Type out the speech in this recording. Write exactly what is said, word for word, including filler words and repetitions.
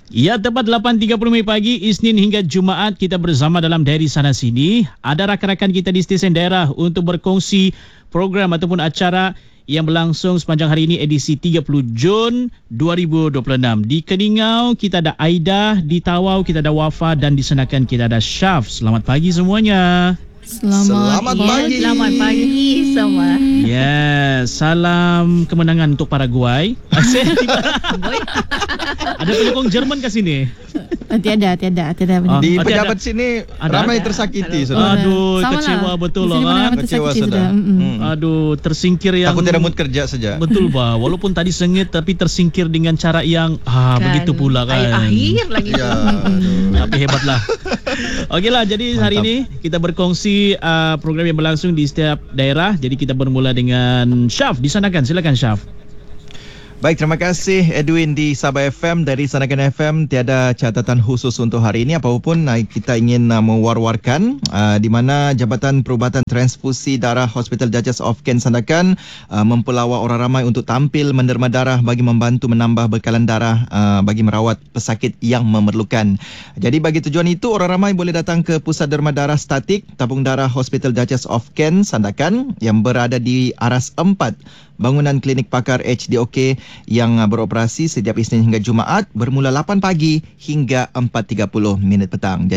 Ya, tepat lapan tiga puluh pagi, Isnin hingga Jumaat kita bersama dalam Diary Sana Sini. Ada rakan-rakan kita di stesen daerah untuk berkongsi program ataupun acara yang berlangsung sepanjang hari ini, edisi tiga puluh Jun dua ribu dua puluh enam. Di Keningau kita ada Aida, di Tawau kita ada Wafa dan di Senakan kita ada Syaf. Selamat pagi semuanya. Selamat, Selamat pagi. Selamat pagi semua. Yes, salam kemenangan untuk Paraguay. Asyik. Ada penyokong Jerman kat sini. Tiada, tiada, tiada. Ah. Di Oh, pejabat tiada. sini Ada? ramai tersakiti sudah. Aduh, Sama kecewa lah. betul Di lah sini kan. mana-mana Kecewa tersakiti sudah. Mm-mm. Hmm. Aduh, tersingkir yang Takut tidak mood kerja saja. Betul bah, walaupun tadi sengit tapi tersingkir dengan cara yang ah Kan. begitu pula kan. Akhir lagi. Ya. Tapi hebatlah. Okeylah, jadi hari Mantap. ini kita berkongsi uh, program yang berlangsung di setiap daerah. Jadi kita bermula dengan Syaf. Di sana kan, silakan Syaf. Baik, terima kasih Edwin di Sabah F M. Dari Sanakan F M tiada catatan khusus untuk hari ini. Apapun uh, kita ingin uh, mewar-warkan uh, di mana Jabatan Perubatan Transfusi Darah Hospital Duchess of Kent Sandakan uh, mempelawa orang ramai untuk tampil menderma darah bagi membantu menambah bekalan darah uh, bagi merawat pesakit yang memerlukan. Jadi bagi tujuan itu, orang ramai boleh datang ke Pusat Derma Darah Statik Tabung Darah Hospital Duchess of Kent Sandakan yang berada di Aras empat, bangunan klinik pakar H D O K yang beroperasi setiap Isnin hingga Jumaat bermula lapan pagi hingga empat tiga puluh minit petang.